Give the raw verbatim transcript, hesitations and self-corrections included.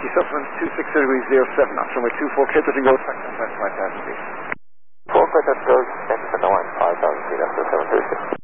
Yankee Supplement two six zero degrees zero seven, on runway two four, clear touching road, taxi on flight five thousand feet. four, clear touch